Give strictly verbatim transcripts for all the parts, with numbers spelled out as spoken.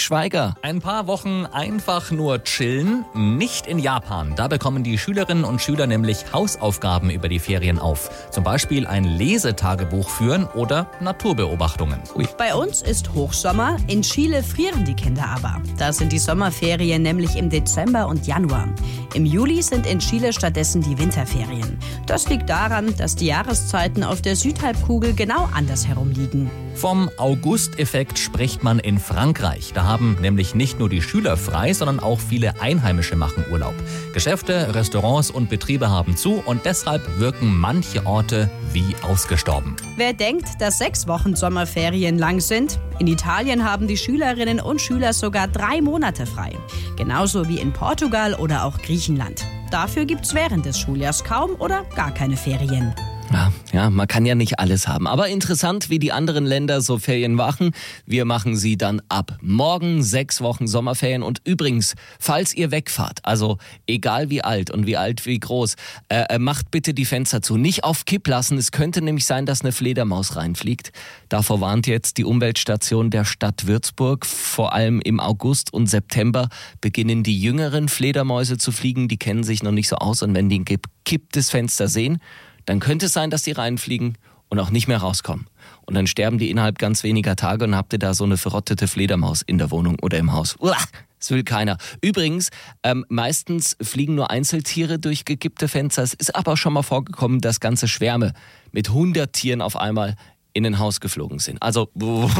Schweiger. Ein paar Wochen einfach nur chillen, nicht in Japan. Da bekommen die Schülerinnen und Schüler nämlich Hausaufgaben über die Ferien auf. Zum Beispiel ein Lesetagebuch führen oder Naturbeobachtungen. Ui. Bei uns ist Hochsommer, in Chile frieren die Kinder aber. Da sind die Sommerferien nämlich im Dezember und Januar. Im Juli sind in Chile stattdessen die Winterferien. Das liegt daran, dass die Jahreszeiten auf der Südhalbkugel genau andersherum liegen. Vom August-Effekt spricht man in Frankreich. Da haben nämlich nicht nur die Schüler frei, sondern auch viele Einheimische machen Urlaub. Geschäfte, Restaurants und Betriebe haben zu und deshalb wirken manche Orte wie ausgestorben. Wer denkt, dass sechs Wochen Sommerferien lang sind? In Italien haben die Schülerinnen und Schüler sogar drei Monate frei. Genauso wie in Portugal oder auch Griechenland. Dafür gibt's während des Schuljahrs kaum oder gar keine Ferien. Ja, ja, man kann ja nicht alles haben. Aber interessant, wie die anderen Länder so Ferien machen. Wir machen sie dann ab morgen, sechs Wochen Sommerferien. Und übrigens, falls ihr wegfahrt, also egal wie alt und wie alt wie groß, äh, macht bitte die Fenster zu. Nicht auf Kipp lassen. Es könnte nämlich sein, dass eine Fledermaus reinfliegt. Davor warnt jetzt die Umweltstation der Stadt Würzburg. Vor allem im August und September beginnen die jüngeren Fledermäuse zu fliegen. Die kennen sich noch nicht so aus. Und wenn die ein gekipptes Fenster sehen, dann könnte es sein, dass die reinfliegen und auch nicht mehr rauskommen. Und dann sterben die innerhalb ganz weniger Tage und habt ihr da so eine verrottete Fledermaus in der Wohnung oder im Haus. Uah, das will keiner. Übrigens, ähm, meistens fliegen nur Einzeltiere durch gekippte Fenster. Es ist aber auch schon mal vorgekommen, dass ganze Schwärme mit hundert Tieren auf einmal in ein Haus geflogen sind. Also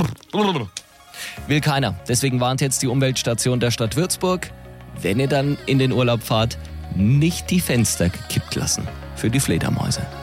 will keiner. Deswegen warnt jetzt die Umweltstation der Stadt Würzburg, wenn ihr dann in den Urlaub fahrt, nicht die Fenster gekippt lassen für die Fledermäuse.